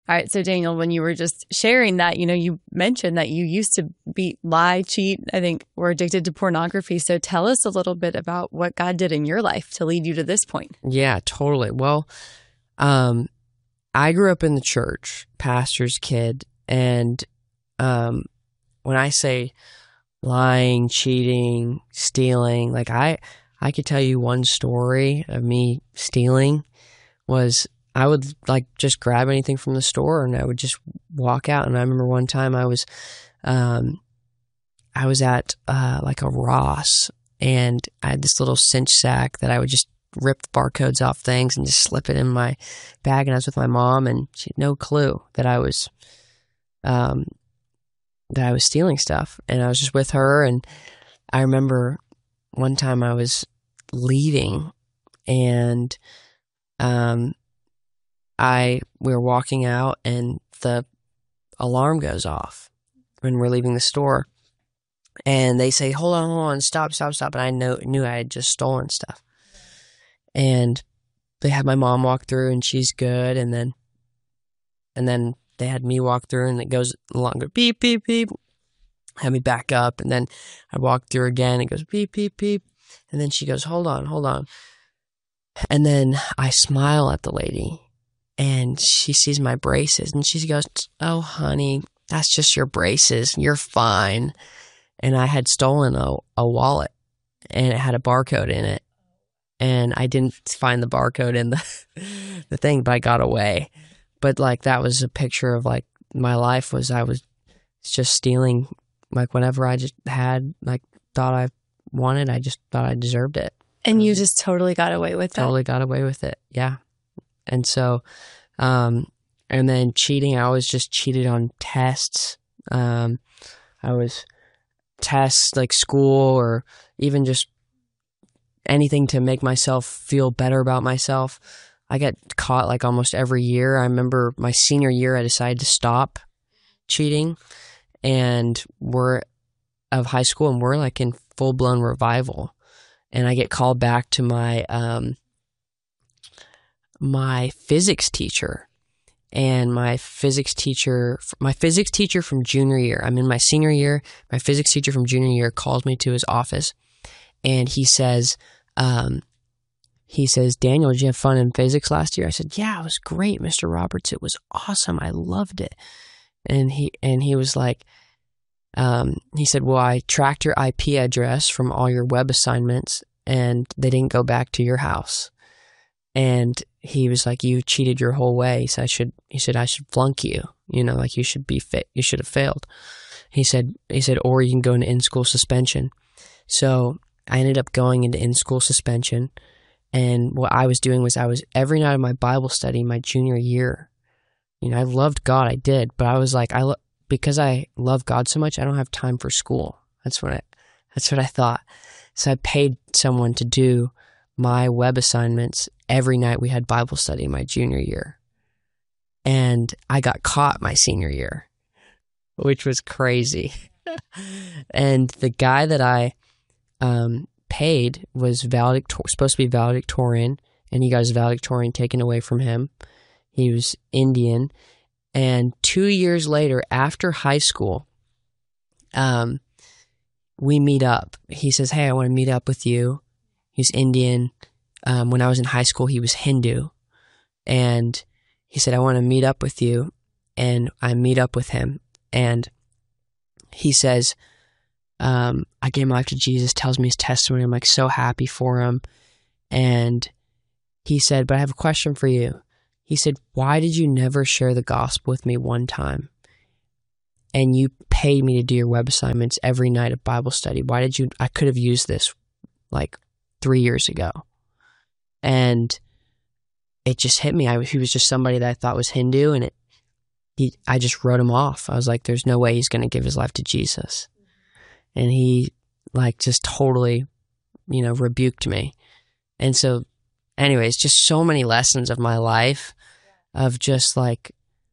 All right. So Daniel, when you were just sharing that, you mentioned that you used to lie, cheat, I think were addicted to pornography. So tell us a little bit about what God did in your life to lead you to this point. Yeah, totally. Well, I grew up in the church, pastor's kid. And when I say lying, cheating, stealing, like I could tell you one story of me stealing was I would like just grab anything from the store and I would just walk out. And I remember one time I was at like a Ross and I had this little cinch sack that I would just rip the barcodes off things and just slip it in my bag. And I was with my mom and she had no clue that I was stealing stuff. And I was just with her. And I remember one time I was leaving and we were walking out and the alarm goes off when we're leaving the store. And they say, hold on, stop. And I knew I had just stolen stuff. And they had my mom walk through and she's good. And then they had me walk through and it goes along, beep, beep, beep. Had me back up. And then I walked through again. It goes beep, beep, beep. And then she goes, hold on. And then I smile at the lady and she sees my braces and she goes, oh, honey, that's just your braces. You're fine. And I had stolen a wallet and it had a barcode in it. And I didn't find the barcode in the thing, but I got away. But like that was a picture of like my life was I was just stealing like whatever I just had, like thought I wanted. I just thought I deserved it. And you just totally got away with that? Totally got away with it, yeah. And so, and then cheating, I always just cheated on tests. I was tests like school or even just anything to make myself feel better about myself. I get caught like almost every year. I remember my senior year, I decided to stop cheating and we're of high school and we're like in full blown revival. And I get called back to my my physics teacher. And my physics teacher from junior year, I'm in my senior year, my physics teacher from junior year calls me to his office and he says, Daniel, did you have fun in physics last year? I said, yeah, it was great, Mr. Roberts. It was awesome. I loved it. And he was like, he said, well, I tracked your IP address from all your web assignments and they didn't go back to your house. And he was like, you cheated your whole way. He said, I should flunk you, like you should have failed. He said, or you can go into in-school suspension. So I ended up going into in-school suspension. And what I was doing was I was every night of my Bible study my junior year. I loved God, I did, but I was like, because I love God so much, I don't have time for school. That's what I thought. So I paid someone to do my web assignments every night we had Bible study my junior year. And I got caught my senior year, which was crazy. And the guy that I paid was supposed to be valedictorian, and he got his valedictorian taken away from him. He was Indian. And 2 years later, after high school, we meet up. He says, hey, I want to meet up with you. He's Indian. When I was in high school, he was Hindu. And he said, I want to meet up with you. And I meet up with him. And he says, I gave my life to Jesus, tells me his testimony. I'm like so happy for him. And he said, but I have a question for you. He said, why did you never share the gospel with me one time? And you paid me to do your web assignments every night of Bible study. I could have used this like 3 years ago. And it just hit me. He was just somebody that I thought was Hindu, and I just wrote him off. I was like, there's no way he's going to give his life to Jesus. And he like just totally, rebuked me. And so anyways, just so many lessons of my life of just like,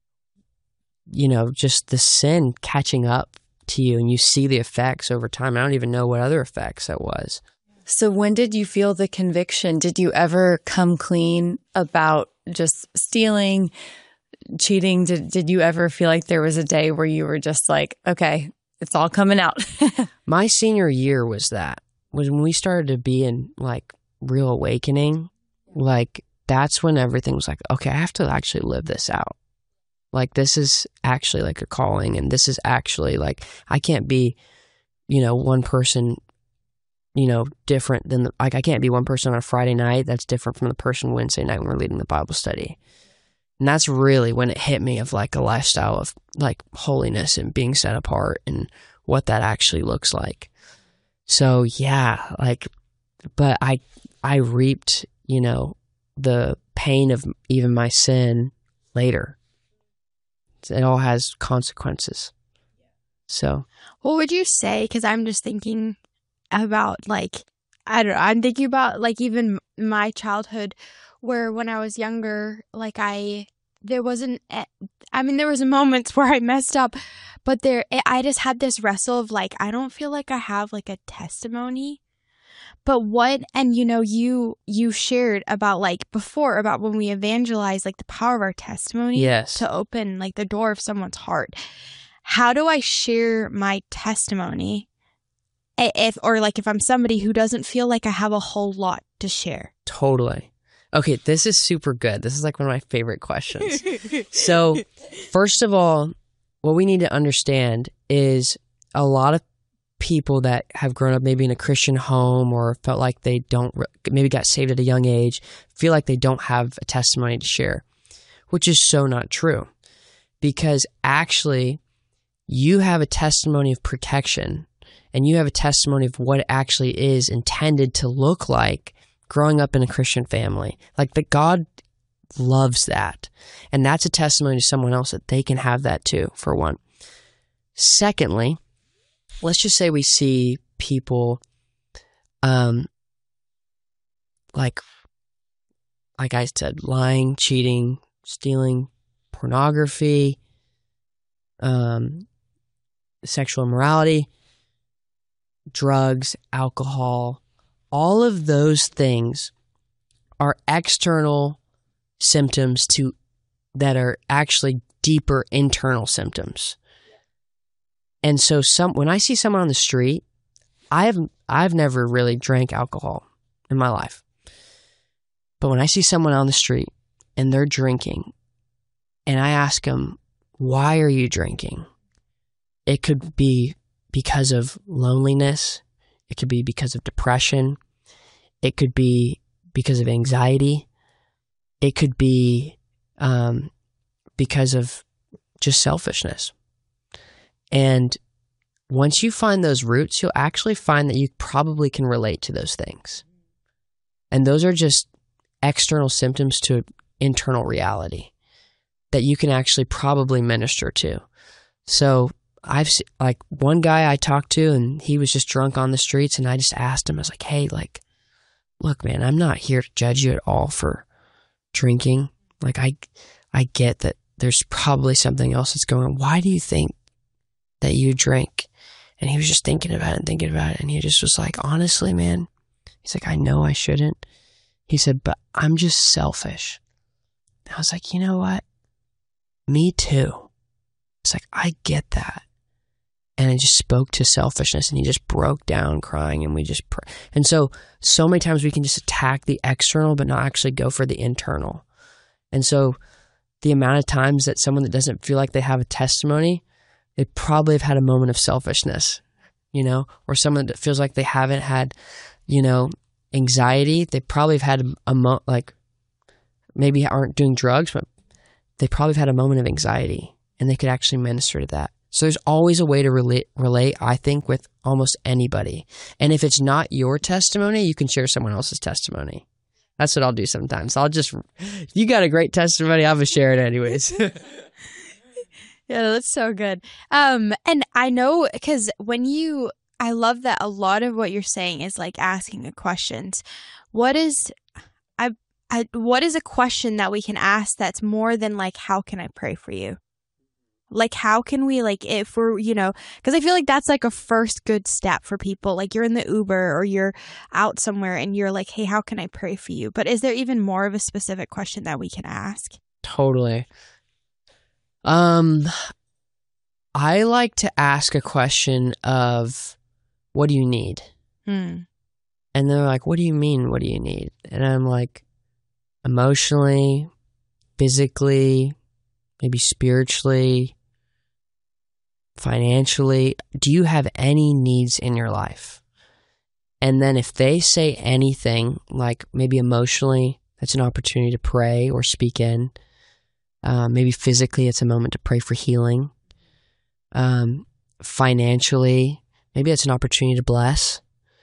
just the sin catching up to you and you see the effects over time. I don't even know what other effects that was. So when did you feel the conviction? Did you ever come clean about just stealing, cheating, did you ever feel like there was a day where you were just like, okay, it's all coming out? My senior year was when we started to be in like real awakening. Like that's when everything was like, okay, I have to actually live this out. Like this is actually like a calling, and this is actually like, I can't be, one person, different than I can't be one person on a Friday night that's different from the person Wednesday night when we're leading the Bible study. And that's really when it hit me of like a lifestyle of like holiness and being set apart and what that actually looks like. So yeah, like, but I reaped, the pain of even my sin later. It all has consequences. So what would you say? Because I'm just thinking about like, I don't know, I'm thinking about like even my childhood where when I was younger, like there was moments where I messed up, but I just had this wrestle of like, I don't feel like I have like a testimony. But you shared about like before about when we evangelize, like the power of our testimony to open like the door of someone's heart. How do I share my testimony if I'm somebody who doesn't feel like I have a whole lot to share? Totally. Okay, this is super good. This is like one of my favorite questions. So, first of all, what we need to understand is a lot of people that have grown up maybe in a Christian home or felt like they maybe got saved at a young age, feel like they don't have a testimony to share, which is so not true. Because actually, you have a testimony of protection, and you have a testimony of what it actually is intended to look like growing up in a Christian family. Like that God loves that. And that's a testimony to someone else that they can have that too, for one. Secondly, let's just say we see people like I said, lying, cheating, stealing, pornography, sexual immorality, drugs, alcohol. All of those things are external symptoms that are actually deeper internal symptoms. And so when I see someone on the street, I've never really drank alcohol in my life. But when I see someone on the street and they're drinking and I ask them, why are you drinking? It could be because of loneliness. It could be because of depression. It could be because of anxiety. It could be because of just selfishness. And once you find those roots, you'll actually find that you probably can relate to those things. And those are just external symptoms to internal reality that you can actually probably minister to. So I've like one guy I talked to, and he was just drunk on the streets, and I just asked him, I was like, hey, like, look, man, I'm not here to judge you at all for drinking. Like, I get that there's probably something else that's going on. Why do you think that you drink? And he was just thinking about it, and he just was like, honestly, man, he's like, I know I shouldn't. He said, but I'm just selfish. And I was like, you know what? Me too. It's like, I get that. And I just spoke to selfishness, and he just broke down crying, and we just and so many times we can just attack the external but not actually go for the internal. And so the amount of times that someone that doesn't feel like they have a testimony, they probably have had a moment of selfishness, or someone that feels like they haven't had, anxiety, they probably have had like maybe aren't doing drugs, but they probably have had a moment of anxiety, and they could actually minister to that. So there's always a way to relate, I think, with almost anybody. And if it's not your testimony, you can share someone else's testimony. That's what I'll do sometimes. You got a great testimony, I'm going to share it anyways. Yeah, that's so good. And I know, because I love that a lot of what you're saying is like asking the questions. What is a question that we can ask that's more than like, how can I pray for you? Like, how can we, like, if we're, because I feel like that's like a first good step for people. Like, you're in the Uber or you're out somewhere and you're like, hey, how can I pray for you? But is there even more of a specific question that we can ask? Totally. I like to ask a question of, what do you need? And they're like, what do you mean, what do you need? And I'm like, emotionally, physically, maybe spiritually, financially. Do you have any needs in your life? And then if they say anything, like maybe emotionally, that's an opportunity to pray or speak in. Maybe physically, it's a moment to pray for healing. Financially, maybe it's an opportunity to bless.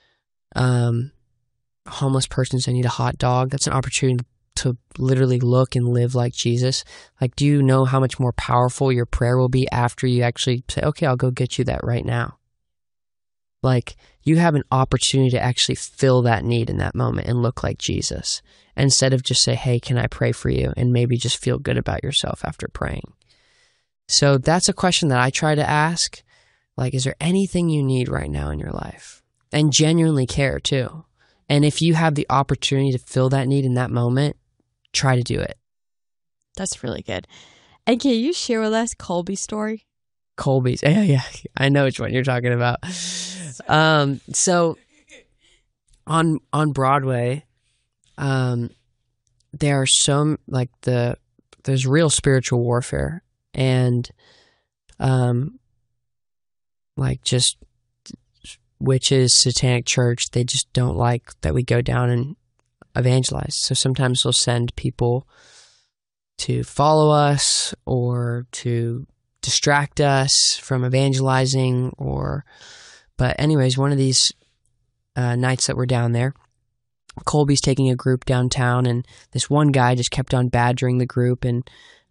Homeless person says, I need a hot dog. That's an opportunity to literally look and live like Jesus. Like, do you know how much more powerful your prayer will be after you actually say, okay, I'll go get you that right now? Like, you have an opportunity to actually fill that need in that moment and look like Jesus, instead of just say, hey, can I pray for you? And maybe just feel good about yourself after praying. So that's a question that I try to ask. Like, is there anything you need right now in your life? And genuinely care too. And if you have the opportunity to fill that need in that moment, try to do it. That's really good. And can you share with us Colby's story? Colby's. Yeah. I know which one you're talking about. So on Broadway, there are some, like, there's real spiritual warfare, and like, just witches, satanic church, they just don't like that we go down and evangelize. So sometimes they'll send people to follow us or to distract us from evangelizing, but anyways, one of these nights that we're down there, Colby's taking a group downtown, and this one guy just kept on badgering the group and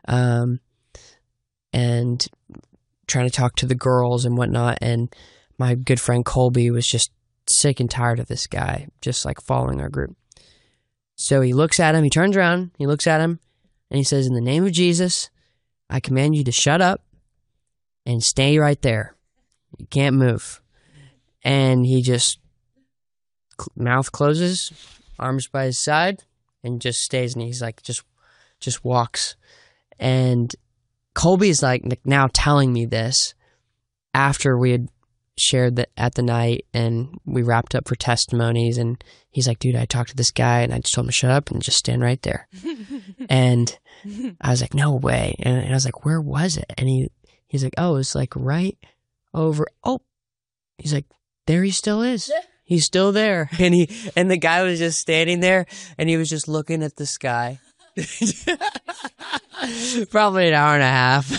trying to talk to the girls and whatnot. And my good friend Colby was just sick and tired of this guy just like following our group. So he looks at him, he turns around, he looks at him, and he says, in the name of Jesus, I command you to shut up and stay right there. You can't move. And he just, mouth closes, arms by his side, and just stays. And he's like, just walks. And Colby is like now telling me this after we had shared that at the night and we wrapped up for testimonies. And he's like, dude, I talked to this guy and I just told him to shut up and just stand right there. And I was like, no way. And I was like, where was it? And he's like, oh, it's like right over. Oh, he's like, there he still is. He's still there. And the guy was just standing there and he was just looking at the sky. Probably an hour and a half.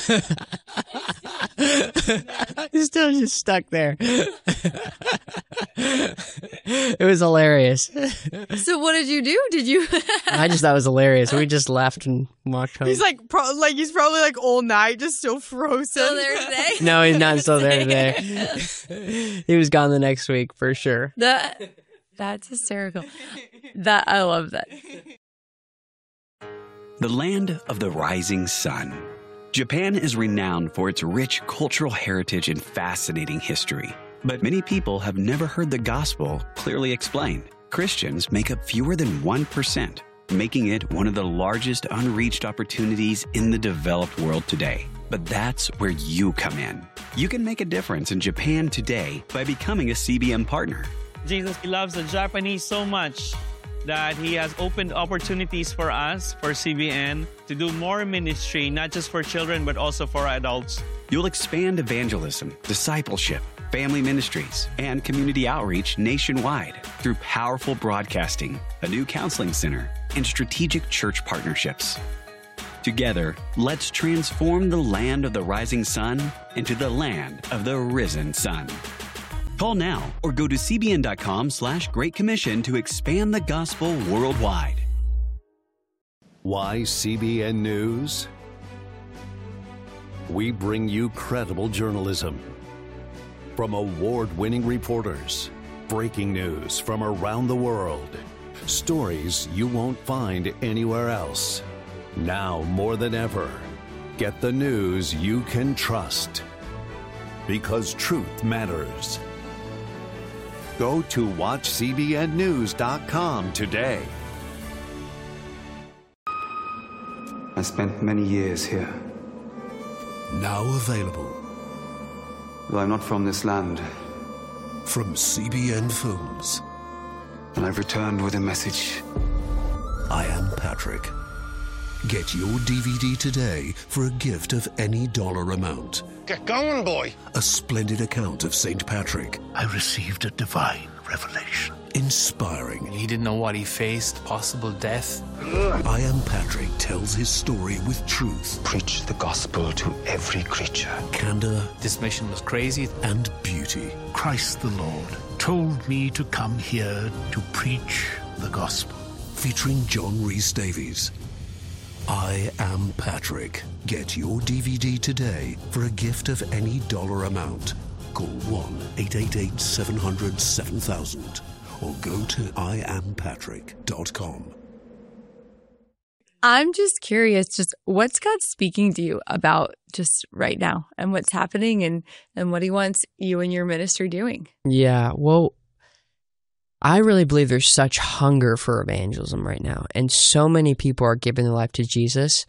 He's still just stuck there. It was hilarious. So what did you do? I just thought it was hilarious. We just left and walked home. He's like, he's probably like all night, just still frozen. Still there today? No, he's not still there today. He was gone the next week for sure. That's hysterical. I love that. The land of the rising sun. Japan is renowned for its rich cultural heritage and fascinating history. But many people have never heard the gospel clearly explained. Christians make up fewer than 1%, making it one of the largest unreached opportunities in the developed world today. But that's where you come in. You can make a difference in Japan today by becoming a CBN partner. Jesus loves the Japanese so much that he has opened opportunities for us, for CBN, to do more ministry, not just for children, but also for adults. You'll expand evangelism, discipleship, family ministries, and community outreach nationwide through powerful broadcasting, a new counseling center, and strategic church partnerships. Together, let's transform the land of the rising sun into the land of the risen sun. Call now or go to cbn.com/Great Commission to expand the gospel worldwide. Why CBN News? We bring you credible journalism from award-winning reporters, breaking news from around the world, stories you won't find anywhere else. Now more than ever, get the news you can trust, because truth matters. Go to watchcbnnews.com today. I spent many years here, Now available. Though I'm not from this land. From CBN Films. And I've returned with a message. I Am Patrick. Get your DVD today for a gift of any dollar amount. Get going, boy. A splendid account of St. Patrick. I received a divine revelation. Inspiring. He didn't know what he faced, possible death. I Am Patrick tells his story with truth. Preach the gospel to every creature. Candor. This mission was crazy. And beauty. Christ the Lord told me to come here to preach the gospel. Featuring John Rhys Davies. I Am Patrick. Get your DVD today for a gift of any dollar amount. Call 1-888-700-7000 or go to iampatrick.com. I'm just curious, just what's God speaking to you about just right now and what's happening and what he wants you and your ministry doing? Yeah, well, I really believe there's such hunger for evangelism right now, and so many people are giving their life to Jesus.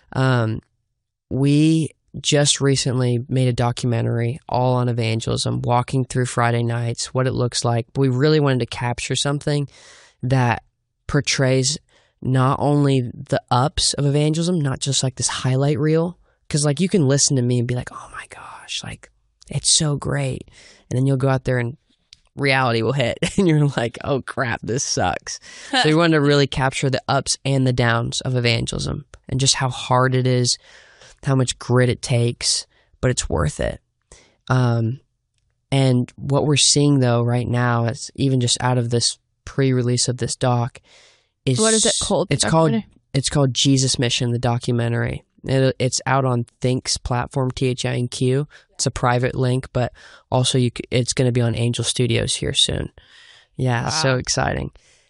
We just recently made a documentary all on evangelism, walking through Friday nights, what it looks like. But we really wanted to capture something that portrays not only the ups of evangelism, not just like this highlight reel, because like you can listen to me and be like, oh my gosh, like it's so great. And then you'll go out there and reality will hit and you're like, oh crap, this sucks. So we wanted to really capture the ups and the downs of evangelism and just how hard it is, how much grit it takes, but it's worth it. And what we're seeing though right now, is even just out of this pre-release of this doc, is what is it called? It's called Jesus Mission, the documentary. It's out on Think's platform, THINQ. It's a private link, but also it's going to be on Angel Studios here soon. Yeah, wow. So exciting.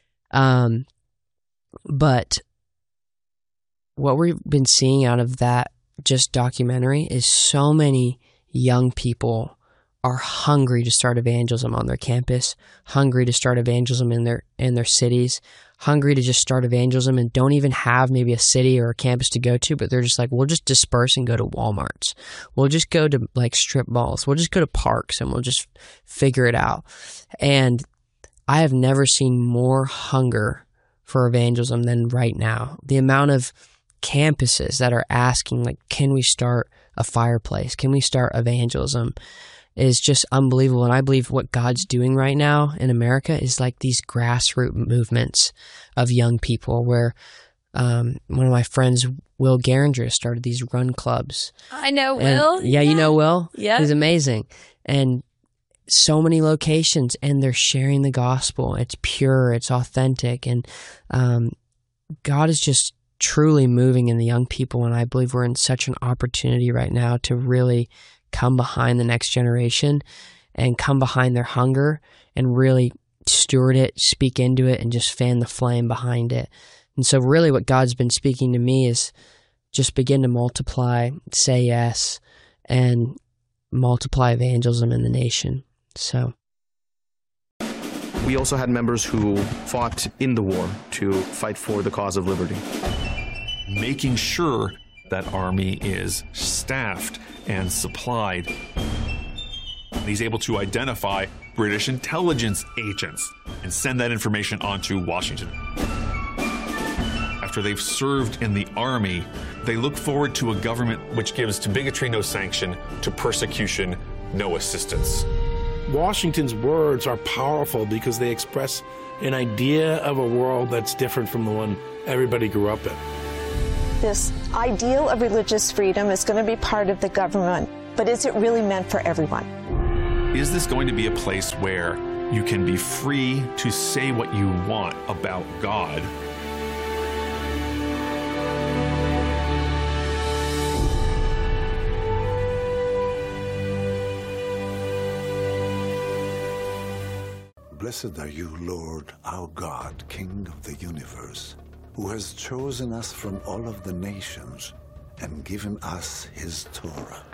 But what we've been seeing out of that just documentary is so many young people are hungry to start evangelism on their campus, hungry to start evangelism in their cities, hungry to just start evangelism and don't even have maybe a city or a campus to go to, but they're just like, we'll just disperse and go to Walmarts. We'll just go to like strip malls. We'll just go to parks and we'll just figure it out. And I have never seen more hunger for evangelism than right now. The amount of campuses that are asking, like, can we start a fireplace? Can we start evangelism? Is just unbelievable. And I believe what God's doing right now in America is like these grassroots movements of young people where one of my friends, Will Garinger, started these run clubs. I know Will. Yeah, you know Will? Yeah. He's amazing. And so many locations, and they're sharing the gospel. It's pure, it's authentic, and God is just truly moving in the young people, and I believe we're in such an opportunity right now to really come behind the next generation and come behind their hunger and really steward it, speak into it, and just fan the flame behind it. And so really what God's been speaking to me is just begin to multiply, say yes, and multiply evangelism in the nation. So we also had members who fought in the war to fight for the cause of liberty. Making sure that army is staffed and supplied. He's able to identify British intelligence agents and send that information on to Washington. After they've served in the army, they look forward to a government which gives to bigotry no sanction, to persecution no assistance. Washington's words are powerful because they express an idea of a world that's different from the one everybody grew up in. This ideal of religious freedom is going to be part of the government, but is it really meant for everyone? Is this going to be a place where you can be free to say what you want about God? Blessed are you, Lord, our God, King of the universe, who has chosen us from all of the nations and given us his Torah.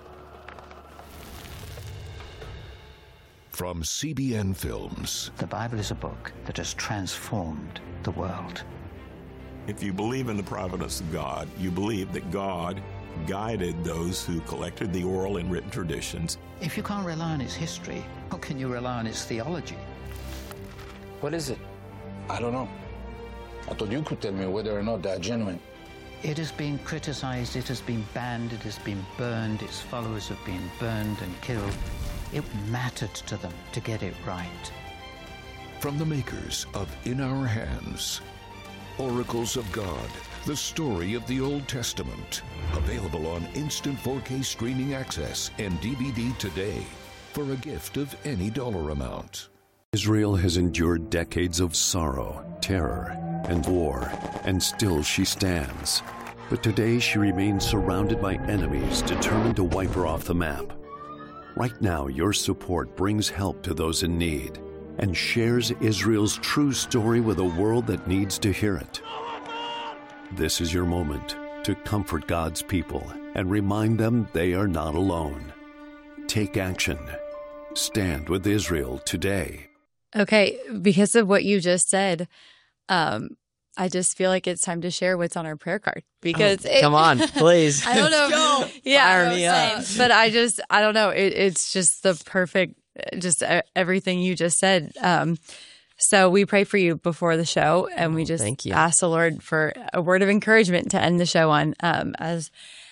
From CBN Films. The Bible is a book that has transformed the world. If you believe in the providence of God, you believe that God guided those who collected the oral and written traditions. If you can't rely on its history, how can you rely on its theology? What is it? I don't know. I thought you could tell me whether or not they're genuine. It has been criticized, it has been banned, it has been burned, its followers have been burned and killed. It mattered to them to get it right. From the makers of In Our Hands, Oracles of God, the story of the Old Testament. Available on instant 4K streaming access and DVD today for a gift of any dollar amount. Israel has endured decades of sorrow, terror, and war, and still she stands. But today she remains surrounded by enemies determined to wipe her off the map. Right now, your support brings help to those in need and shares Israel's true story with a world that needs to hear it. This is your moment to comfort God's people and remind them they are not alone. Take action. Stand with Israel today. Okay, because of what you just said, I just feel like it's time to share what's on our prayer card. Because come on, please. I don't know. Fire me up. But I don't know. It's just the perfect, just everything you just said. So we pray for you before the show, and we just ask the Lord for a word of encouragement to end the show on. As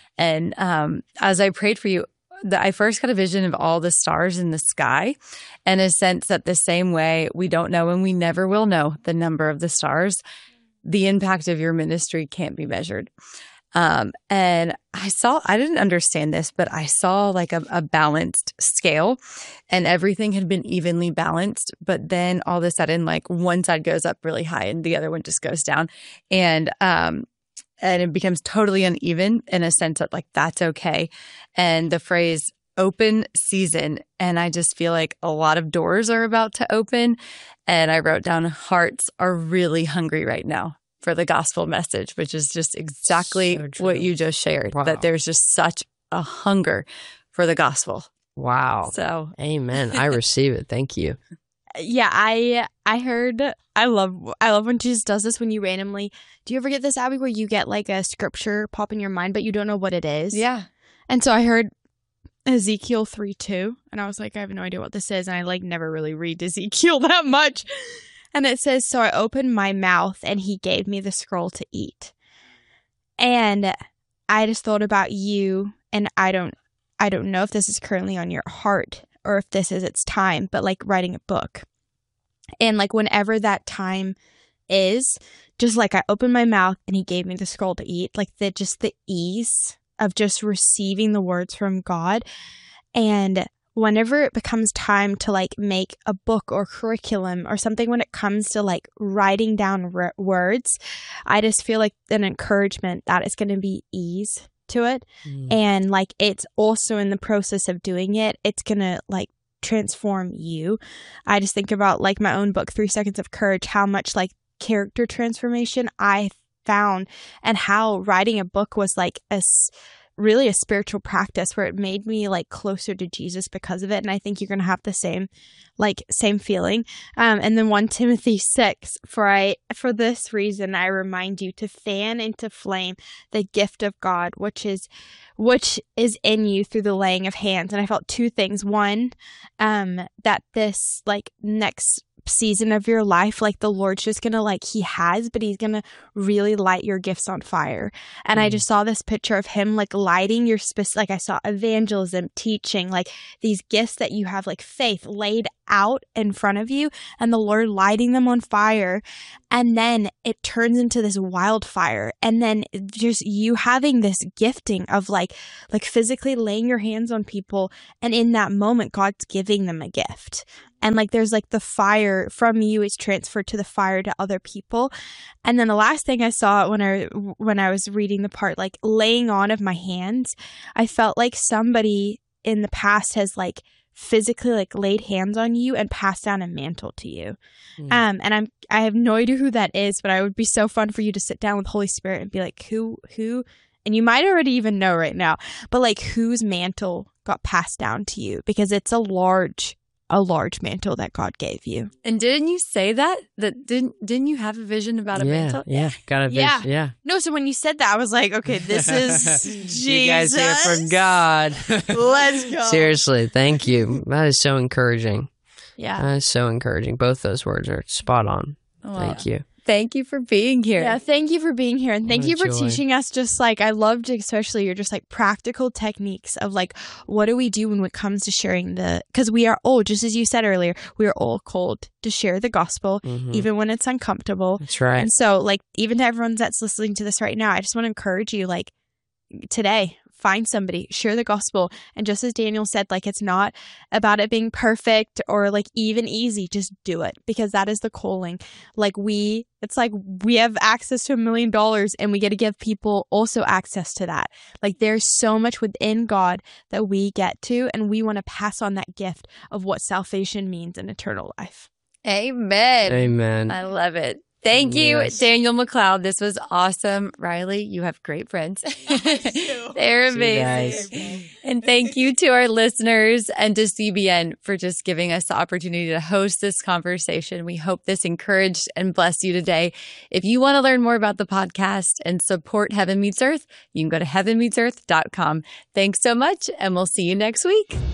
I prayed for you, I first got a vision of all the stars in the sky, and a sense that the same way we don't know and we never will know the number of the stars, the impact of your ministry can't be measured. And I didn't understand this, but I saw like a balanced scale, and everything had been evenly balanced. But then all of a sudden, like one side goes up really high and the other one just goes down. And it becomes totally uneven in a sense that like, that's okay. And the phrase open season. And I just feel like a lot of doors are about to open. And I wrote down hearts are really hungry right now for the gospel message, which is just exactly what you just shared, that there's just such a hunger for the gospel. Wow. So, amen. I receive it. Thank you. Yeah, I heard, I love when Jesus does this when you randomly, do you ever get this, Abby, where you get like a scripture pop in your mind, but you don't know what it is? Yeah. And so I heard Ezekiel 3:2, and I was like, I have no idea what this is. And I like never really read Ezekiel that much. And it says, so I opened my mouth and he gave me the scroll to eat. And I just thought about you, and I don't know if this is currently on your heart or if this is its time, but like writing a book. And like whenever that time is, just like I opened my mouth and he gave me the scroll to eat, like the ease of just receiving the words from God. And whenever it becomes time to like make a book or curriculum or something, when it comes to like writing down words, I just feel like an encouragement that it's going to be ease to it. And like it's also in the process of doing it, it's going to like transform you. I just think about like my own book, 3 Seconds of Courage, how much like character transformation I found, and how writing a book was like really a spiritual practice where it made me like closer to Jesus because of it. And I think you're going to have the same feeling. And then 1 Timothy 6, for this reason, I remind you to fan into flame the gift of God, which is in you through the laying of hands. And I felt 2 things. One, that this like next season of your life, like the Lord's just gonna like but he's gonna really light your gifts on fire. And I just saw this picture of him like lighting your like I saw evangelism, teaching, like these gifts that you have, like faith laid out in front of you, and the Lord lighting them on fire. And then it turns into this wildfire, and then just you having this gifting of like physically laying your hands on people, and in that moment God's giving them a gift. And like there's like the fire from you is transferred to the fire to other people. And then the last thing I saw when I was reading the part like laying on of my hands, I felt like somebody in the past has like physically like laid hands on you and passed down a mantle to you. And I have no idea who that is, but it would be so fun for you to sit down with Holy Spirit and be like, who, and you might already even know right now, but like whose mantle got passed down to you, because it's a large a large mantle that God gave you. And didn't you say that didn't you have a vision about a mantle? Yeah, got a vision. Yeah. No, so when you said that, I was like, okay, this is Jesus. You guys hear from God. Let's go. Seriously, thank you. That is so encouraging. Yeah. That is so encouraging. Both those words are spot on. Thank you. Thank you for being here. Yeah, thank you for being here. And thank you for joy. teaching us just like, I loved especially your just like practical techniques of like, what do we do when it comes to sharing because we are all, just as you said earlier, we are all called to share the gospel, even when it's uncomfortable. That's right. And so like, even to everyone that's listening to this right now, I just want to encourage you, like today, find somebody, share the gospel. And just as Daniel said, like, it's not about it being perfect or like even easy. Just do it, because that is the calling. Like it's like we have access to $1 million and we get to give people also access to that. Like there's so much within God that we get to, and we want to pass on that gift of what salvation means in eternal life. Amen. Amen. I love it. Thank you, Daniel McLeod. This was awesome. Riley, you have great friends. They're amazing. And thank you to our listeners and to CBN for just giving us the opportunity to host this conversation. We hope this encouraged and blessed you today. If you want to learn more about the podcast and support Heaven Meets Earth, you can go to heavenmeetsearth.com. Thanks so much, and we'll see you next week.